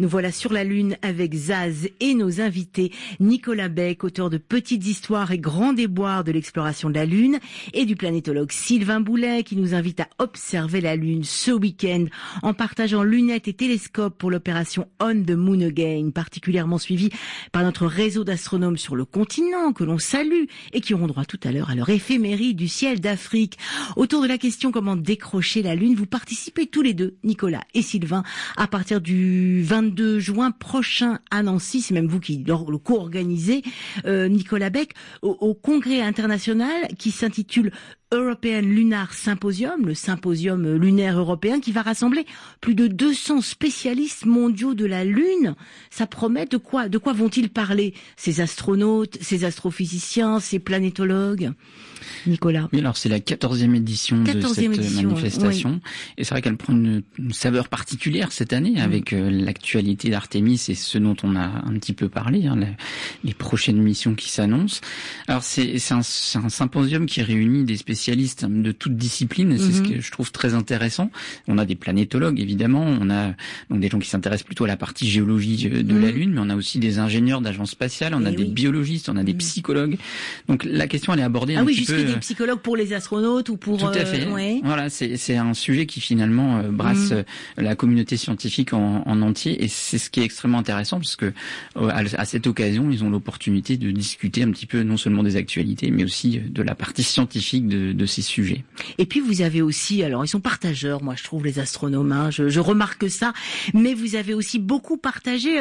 Nous voilà sur la Lune avec Zaz et nos invités Nicolas Beck, auteur de Petites histoires et grands déboires de l'exploration de la Lune, et du planétologue Sylvain Boulet qui nous invite à observer la Lune ce week-end en partageant lunettes et télescopes pour l'opération On the Moon Again, particulièrement suivie par notre réseau d'astronomes sur le continent que l'on salue et qui auront droit tout à l'heure à leur éphéméride du ciel d'Afrique. Autour de la question comment décrocher la Lune, vous participez tous les deux, Nicolas et Sylvain, à partir du 22 juin prochain à Nancy. C'est même vous qui le co-organisez, Nicolas Beck, au congrès international qui s'intitule European Lunar Symposium, le symposium lunaire européen qui va rassembler plus de 200 spécialistes mondiaux de la Lune. Ça promet de quoi vont-ils parler, ces astronautes, ces astrophysiciens, ces planétologues? Nicolas. Oui, alors c'est la 14e édition de cette manifestation. Oui. Et c'est vrai qu'elle prend une saveur particulière cette année avec l'actualité d'Artémis et ce dont on a un petit peu parlé, les prochaines missions qui s'annoncent. Alors c'est un symposium qui réunit des spécialistes de toutes disciplines, et c'est ce que je trouve très intéressant. On a des planétologues évidemment, on a donc des gens qui s'intéressent plutôt à la partie géologie de la Lune, mais on a aussi des ingénieurs d'agences spatiales, on a des biologistes, on a des psychologues. Donc la question elle est abordée un petit peu. Des psychologues pour les astronautes ou pour... Tout à fait. Voilà, c'est un sujet qui finalement brasse la communauté scientifique en entier, et c'est ce qui est extrêmement intéressant parce que à cette occasion, ils ont l'opportunité de discuter un petit peu non seulement des actualités, mais aussi de la partie scientifique de ces sujets. Et puis vous avez aussi, alors ils sont partageurs, moi je trouve les astronomes, je remarque ça, mais vous avez aussi beaucoup partagé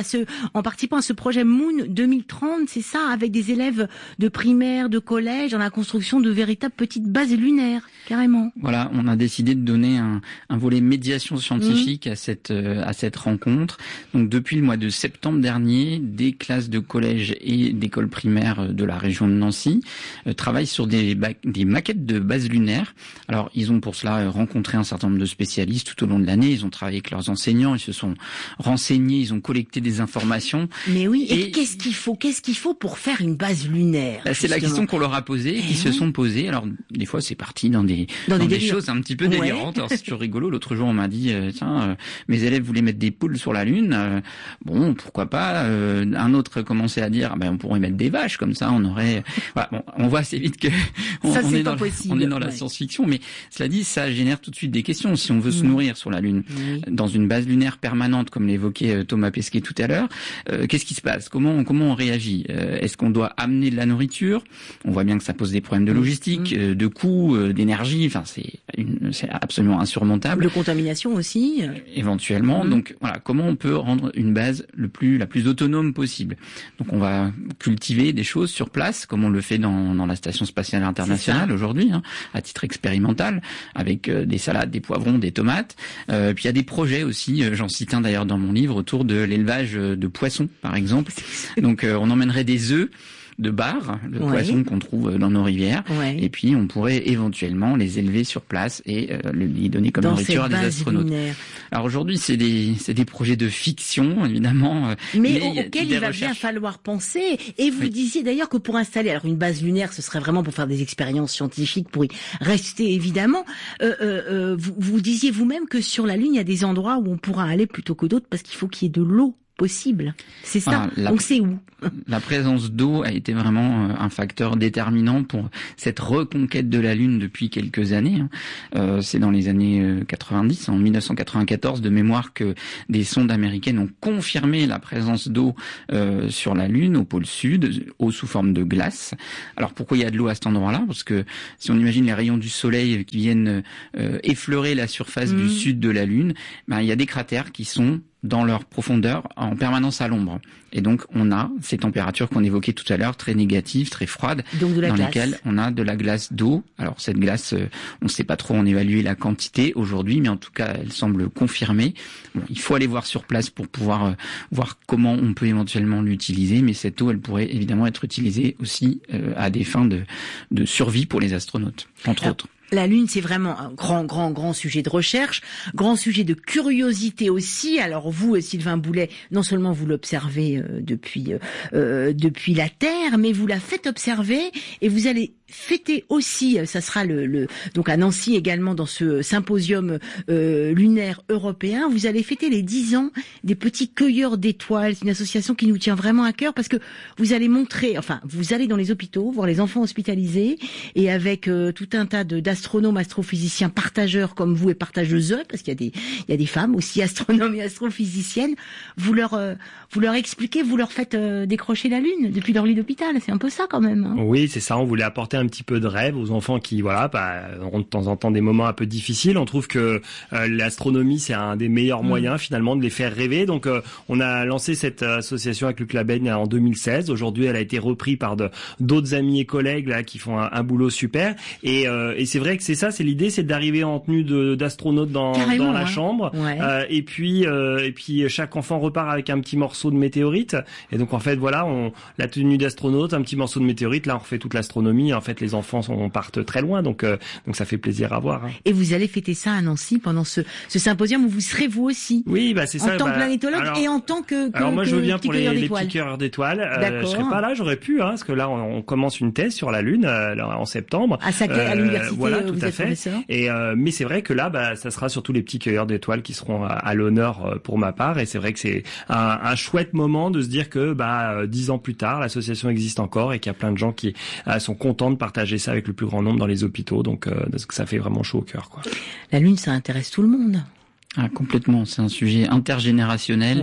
en participant à ce projet Moon 2030, c'est ça, avec des élèves de primaire, de collège, dans la construction de véritables petites bases lunaires, carrément. Voilà, on a décidé de donner un volet médiation scientifique à cette rencontre. Donc depuis le mois de septembre dernier, des classes de collège et d'écoles primaires de la région de Nancy travaillent sur des maquettes de bases lunaires. Alors ils ont pour cela rencontré un certain nombre de spécialistes tout au long de l'année, ils ont travaillé avec leurs enseignants, ils se sont renseignés, ils ont collecté des informations. Mais oui, et qu'est-ce qu'il faut pour faire une base lunaire? C'est la question qu'on leur a posée, qui se sont posées. Alors des fois c'est parti dans des choses un petit peu délirantes. Alors c'est toujours rigolo. L'autre jour on m'a dit mes élèves voulaient mettre des poules sur la Lune. Bon, pourquoi pas. Un autre commençait à dire on pourrait mettre des vaches, comme ça on aurait. Voilà, bon, on voit assez vite que on est dans la science-fiction, mais cela dit, ça génère tout de suite des questions. Si on veut se nourrir sur la Lune, dans une base lunaire permanente, comme l'évoquait Thomas Pesquet tout à l'heure, qu'est-ce qui se passe? Comment on réagit? Est-ce qu'on doit amener de la nourriture? On voit bien que ça pose des problèmes de logistique, de coûts, d'énergie. Enfin, c'est absolument insurmontable. De contamination aussi. Éventuellement. Donc voilà, comment on peut rendre une base la plus autonome possible? Donc on va cultiver des choses sur place, comme on le fait dans la station spatiale internationale aujourd'hui, à titre expérimental, avec des salades, des poivrons, des tomates. Puis il y a des projets aussi, j'en cite un d'ailleurs dans mon livre, autour de l'élevage de poissons, par exemple. Donc on emmènerait des œufs de bar, le poisson qu'on trouve dans nos rivières, et puis on pourrait éventuellement les élever sur place et les donner comme nourriture à des astronautes. Lunaire. Alors aujourd'hui, c'est des projets de fiction, évidemment, mais auxquels il va bien falloir penser. Et vous disiez d'ailleurs que pour installer une base lunaire, ce serait vraiment pour faire des expériences scientifiques, pour y rester évidemment. Vous disiez vous-même que sur la Lune, il y a des endroits où on pourra aller plutôt que d'autres parce qu'il faut qu'il y ait de l'eau possible. C'est ça. Donc c'est où? La présence d'eau a été vraiment un facteur déterminant pour cette reconquête de la Lune depuis quelques années. C'est dans les années 90, en 1994 de mémoire, que des sondes américaines ont confirmé la présence d'eau sur la Lune, au pôle sud, eau sous forme de glace. Alors pourquoi il y a de l'eau à cet endroit-là? Parce que si on imagine les rayons du soleil qui viennent effleurer la surface du sud de la Lune, il y a des cratères qui sont dans leur profondeur en permanence à l'ombre. Et donc on a ces températures qu'on évoquait tout à l'heure, très négatives, très froides, dans lesquelles on a de la glace d'eau. Alors cette glace, on ne sait pas trop en évaluer la quantité aujourd'hui, mais en tout cas elle semble confirmée. Bon, il faut aller voir sur place pour pouvoir voir comment on peut éventuellement l'utiliser, mais cette eau elle pourrait évidemment être utilisée aussi à des fins de survie pour les astronautes, entre autres. La Lune, c'est vraiment un grand sujet de recherche, grand sujet de curiosité aussi. Alors vous, Sylvain Boulet, non seulement vous l'observez depuis la Terre, mais vous la faites observer et vous allez fêter aussi, ça sera donc à Nancy également dans ce symposium lunaire européen, vous allez fêter les 10 ans des petits cueilleurs d'étoiles. C'est une association qui nous tient vraiment à cœur parce que vous allez vous allez dans les hôpitaux, voir les enfants hospitalisés et avec tout un tas d'astronomes, astrophysiciens, partageurs comme vous et partageuses, parce qu'il y a des femmes aussi astronomes et astrophysiciennes, vous leur expliquez, vous leur faites décrocher la Lune depuis leur lit d'hôpital. C'est un peu ça quand même. Hein. Oui, c'est ça. On voulait apporter un petit peu de rêve aux enfants qui, auront de temps en temps des moments un peu difficiles. On trouve que l'astronomie, c'est un des meilleurs moyens finalement de les faire rêver. Donc, on a lancé cette association avec Luc Labaigne en 2016. Aujourd'hui, elle a été reprise par d'autres amis et collègues là qui font un boulot super. Et c'est vrai que c'est l'idée, c'est d'arriver en tenue d'astronaute dans la chambre. Ouais. Et puis chaque enfant repart avec un petit morceau de météorite. Et donc en fait la tenue d'astronaute, un petit morceau de météorite. Là, on refait toute l'astronomie. En fait, les enfants partent très loin, donc ça fait plaisir à voir. Hein. Et vous allez fêter ça à Nancy pendant ce symposium où vous serez vous aussi. Oui, c'est ça. En tant que planétologue et en tant que alors moi, je veux pour les petits cueilleurs d'étoiles. Je serai pas là, j'aurais pu, parce que là, on commence une thèse sur la Lune en septembre. À Saclay, à l'université. Voilà, tout à fait. Et mais c'est vrai que là, ça sera surtout les petits cueilleurs d'étoiles qui seront à l'honneur pour ma part. Et c'est vrai que c'est un chouette moment de se dire que 10 ans plus tard, l'association existe encore et qu'il y a plein de gens qui sont contents de partager ça avec le plus grand nombre dans les hôpitaux. Donc ça fait vraiment chaud au cœur, quoi. La Lune, ça intéresse tout le monde. Ah, complètement, c'est un sujet intergénérationnel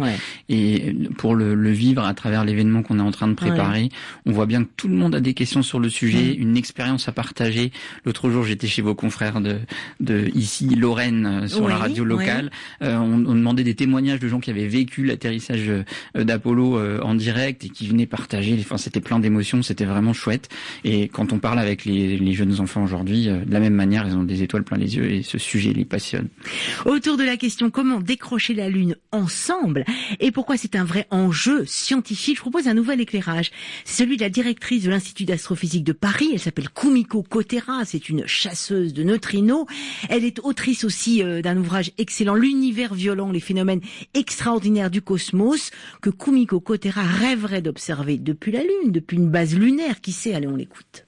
et pour le vivre à travers l'événement qu'on est en train de préparer, on voit bien que tout le monde a des questions sur le sujet, une expérience à partager. L'autre jour, j'étais chez vos confrères de ici Lorraine sur la radio locale. On demandait des témoignages de gens qui avaient vécu l'atterrissage d'Apollo en direct et qui venaient partager. Enfin, c'était plein d'émotions, c'était vraiment chouette. Et quand on parle avec les jeunes enfants aujourd'hui, de la même manière, ils ont des étoiles plein les yeux et ce sujet les passionne. Autour de la question comment décrocher la Lune ensemble et pourquoi c'est un vrai enjeu scientifique, je propose un nouvel éclairage. C'est celui de la directrice de l'Institut d'astrophysique de Paris. Elle s'appelle Kumiko Kotera. C'est une chasseuse de neutrinos. Elle est autrice aussi d'un ouvrage excellent, L'univers violent, les phénomènes extraordinaires du cosmos, que Kumiko Kotera rêverait d'observer depuis la Lune, depuis une base lunaire. Qui sait? Allez, on l'écoute.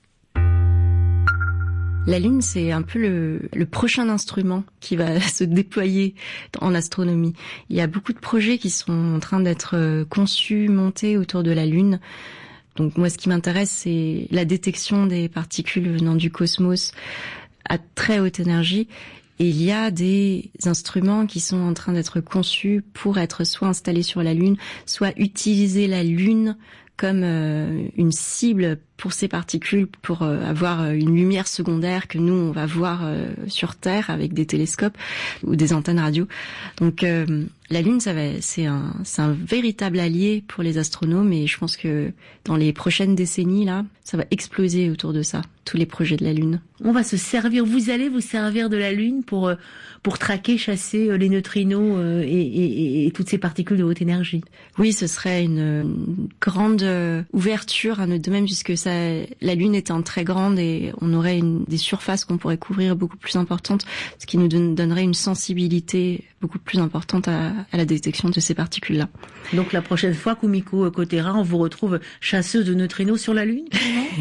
La Lune, c'est un peu le prochain instrument qui va se déployer en astronomie. Il y a beaucoup de projets qui sont en train d'être conçus, montés autour de la Lune. Donc moi, ce qui m'intéresse, c'est la détection des particules venant du cosmos à très haute énergie. Et il y a des instruments qui sont en train d'être conçus pour être soit installés sur la Lune, soit utiliser la Lune comme une cible pour ces particules, pour avoir une lumière secondaire que nous, on va voir sur Terre avec des télescopes ou des antennes radio. Donc la Lune, c'est un véritable allié pour les astronomes et je pense que dans les prochaines décennies, là, ça va exploser autour de ça, tous les projets de la Lune. On va se servir, vous allez vous servir de la Lune pour traquer, chasser les neutrinos et toutes ces particules de haute énergie. Oui, ce serait une grande ouverture à notre domaine puisque la Lune étant très grande et on aurait des surfaces qu'on pourrait couvrir beaucoup plus importantes, ce qui nous donnerait une sensibilité beaucoup plus importante à la détection de ces particules-là. Donc la prochaine fois, Kumiko Kotera, on vous retrouve chasseuse de neutrinos sur la Lune?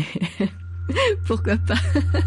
Pourquoi pas?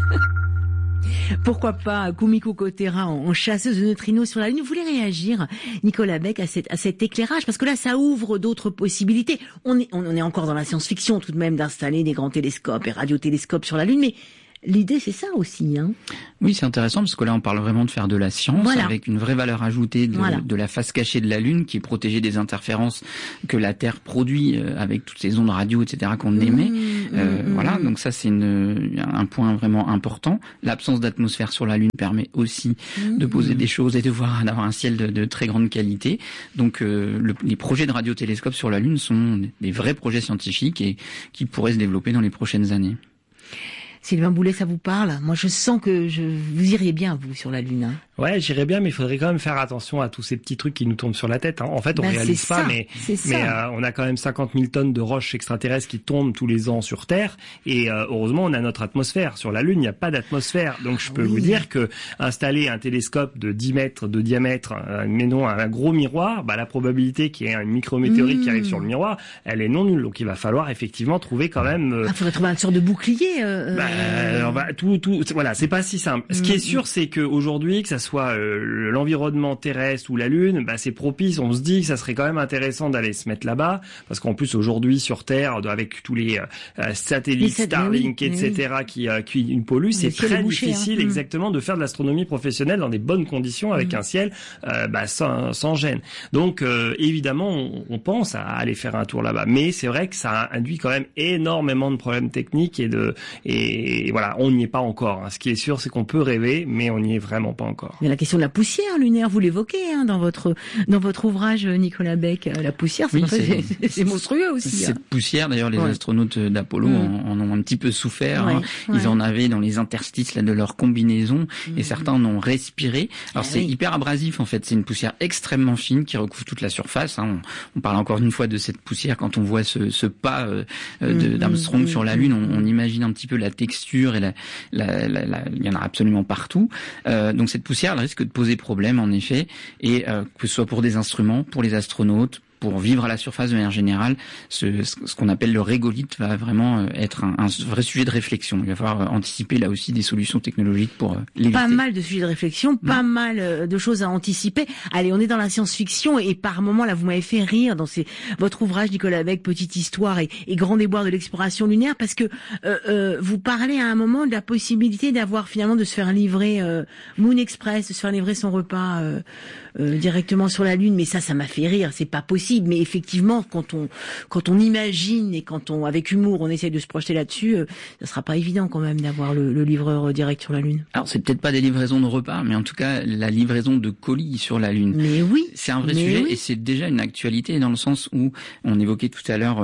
Pourquoi pas Kumiko Kotera en chasseuse de neutrinos sur la Lune? Vous voulez réagir, Nicolas Beck, à cet éclairage? Parce que là, ça ouvre d'autres possibilités. On est encore dans la science-fiction tout de même d'installer des grands télescopes et radiotélescopes sur la Lune, mais l'idée, c'est ça aussi, hein. Oui, c'est intéressant parce que là, on parle vraiment de faire de la science avec une vraie valeur ajoutée de la face cachée de la Lune qui est protégée des interférences que la Terre produit avec toutes ces ondes radio, etc. qu'on émet. Voilà, donc ça, c'est un point vraiment important. L'absence d'atmosphère sur la Lune permet aussi de poser des choses et d'avoir un ciel de très grande qualité. Donc, les projets de radiotélescopes sur la Lune sont des vrais projets scientifiques et qui pourraient se développer dans les prochaines années. Sylvain Boulet, ça vous parle? Moi, je sens que vous iriez bien, vous, sur la Lune. Hein. Ouais, j'irais bien, mais il faudrait quand même faire attention à tous ces petits trucs qui nous tombent sur la tête. Hein. En fait, on réalise pas, mais on a quand même 50 000 tonnes de roches extraterrestres qui tombent tous les ans sur Terre. Et heureusement, on a notre atmosphère. Sur la Lune, il n'y a pas d'atmosphère. Donc, je peux vous dire que installer un télescope de 10 mètres de diamètre, mais non un gros miroir, la probabilité qu'il y ait une micrométéorite qui arrive sur le miroir, elle est non nulle. Donc, il va falloir effectivement trouver quand même... il faudrait trouver une sorte de bouclier. Voilà, c'est pas si simple. Ce qui est sûr, c'est que aujourd'hui, que ça soit l'environnement terrestre ou la Lune, c'est propice. On se dit que ça serait quand même intéressant d'aller se mettre là-bas, parce qu'en plus aujourd'hui sur Terre, avec tous les satellites, Starlink, etc., qui nous polluent, c'est très difficile, exactement, de faire de l'astronomie professionnelle dans des bonnes conditions avec un ciel sans gêne. Donc évidemment, on pense à aller faire un tour là-bas, mais c'est vrai que ça induit quand même énormément de problèmes techniques et voilà, on n'y est pas encore. Ce qui est sûr, c'est qu'on peut rêver, mais on n'y est vraiment pas encore. Mais la question de la poussière lunaire, vous l'évoquez dans votre ouvrage, Nicolas Beck. La poussière, c'est monstrueux aussi. Cette poussière, d'ailleurs, les astronautes d'Apollo en ont un petit peu souffert. Ils en avaient dans les interstices de leur combinaison et certains en ont respiré. Alors c'est hyper abrasif en fait. C'est une poussière extrêmement fine qui recouvre toute la surface. On parle encore une fois de cette poussière quand on voit ce pas d'Armstrong sur la Lune. On imagine un petit peu la texture et il y en a absolument partout. Donc cette poussière, elle risque de poser problème en effet, et que ce soit pour des instruments, pour les astronautes, pour vivre à la surface de manière générale, ce qu'on appelle le régolithe va vraiment être un vrai sujet de réflexion. Il va falloir anticiper là aussi des solutions technologiques pour l'éviter. Pas mal de sujets de réflexion, pas mal de choses à anticiper. Allez, on est dans la science-fiction et par moments, là, vous m'avez fait rire dans votre ouvrage, Nicolas Beck, Petite Histoire et Grand Déboire de l'exploration lunaire, parce que vous parlez à un moment de la possibilité d'avoir finalement de se faire livrer Moon Express, de se faire livrer son repas directement sur la Lune. Mais ça m'a fait rire, c'est pas possible. Mais effectivement, quand on imagine et avec humour, on essaie de se projeter là-dessus, ça sera pas évident quand même d'avoir le livreur direct sur la Lune. Alors c'est peut-être pas des livraisons de repas, mais en tout cas la livraison de colis sur la Lune. Mais oui, c'est un vrai sujet et c'est déjà une actualité dans le sens où on évoquait tout à l'heure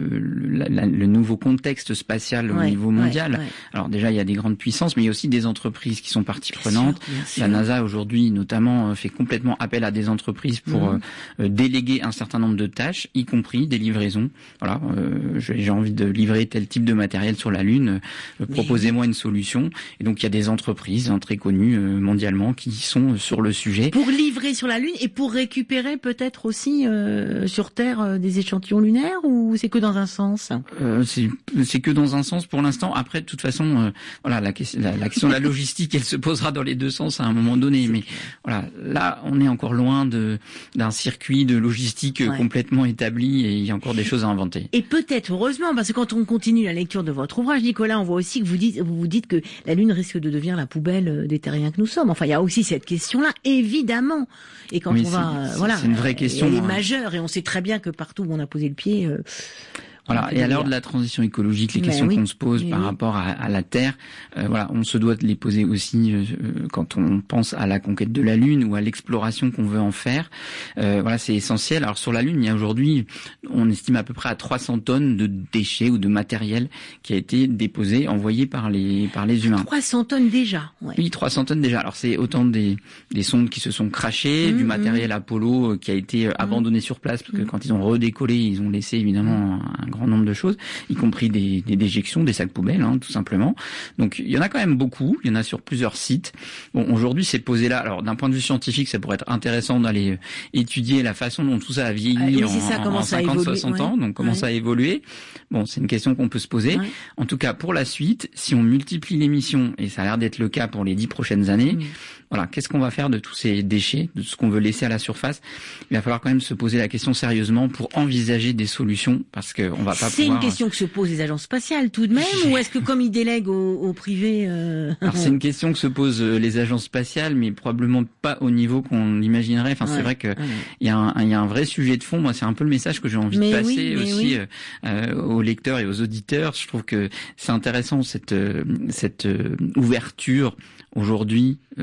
le nouveau contexte spatial au niveau mondial. Alors déjà il y a des grandes puissances, mais il y a aussi des entreprises qui sont parties prenantes. Bien sûr. La NASA aujourd'hui notamment fait complètement appel à des entreprises pour déléguer un certain nombre de tâches, y compris des livraisons. Voilà, j'ai envie de livrer tel type de matériel sur la Lune, proposez-moi une solution. Et donc il y a des entreprises très connues mondialement qui sont sur le sujet. Pour livrer sur la Lune et pour récupérer peut-être aussi sur Terre des échantillons lunaires, ou c'est que dans un sens? C'est que dans un sens pour l'instant. Après, de toute façon, voilà, la question de la logistique, elle se posera dans les deux sens à un moment donné. Mais voilà, là, on est encore loin d'un circuit de logistique complètement établi et il y a encore des choses à inventer. Et peut-être heureusement, parce que quand on continue la lecture de votre ouvrage, Nicolas, on voit aussi que vous vous dites que la Lune risque de devenir la poubelle des terriens que nous sommes. Enfin, il y a aussi cette question-là, évidemment. Et quand on va, c'est une vraie question. Elle est majeure et on sait très bien que partout où on a posé le pied. Voilà. Et à l'heure de la transition écologique, les questions qu'on se pose par rapport à la Terre, voilà, on se doit de les poser aussi quand on pense à la conquête de la Lune ou à l'exploration qu'on veut en faire. Voilà, c'est essentiel. Alors sur la Lune, il y a aujourd'hui, on estime à peu près à 300 tonnes de déchets ou de matériel qui a été déposé, envoyé par les humains. 300 tonnes déjà. Oui, 300 tonnes déjà. Alors c'est autant des sondes qui se sont crachées, du matériel Apollo qui a été abandonné sur place parce que quand ils ont redécollé, ils ont laissé évidemment un grand nombre de choses, y compris des déjections, des sacs poubelles, tout simplement. Donc il y en a quand même beaucoup, il y en a sur plusieurs sites. Bon, aujourd'hui c'est posé là. Alors d'un point de vue scientifique, ça pourrait être intéressant d'aller étudier la façon dont tout ça a vieilli en 50-60 ans, donc comment ça a évolué. Bon, c'est une question qu'on peut se poser. En tout cas, pour la suite, si on multiplie les missions, et ça a l'air d'être le cas pour les 10 prochaines années, voilà, qu'est-ce qu'on va faire de tous ces déchets, de ce qu'on veut laisser à la surface? Il va falloir quand même se poser la question sérieusement pour envisager des solutions, parce que on va pas pouvoir... C'est une question que se posent les agences spatiales tout de même, ou est-ce que comme ils délèguent au privé... Alors c'est une question que se posent les agences spatiales, mais probablement pas au niveau qu'on imaginerait. Enfin, c'est vrai que il y a un vrai sujet de fond. Moi, c'est un peu le message que j'ai envie de passer aussi aux lecteurs et aux auditeurs. Je trouve que c'est intéressant cette ouverture aujourd'hui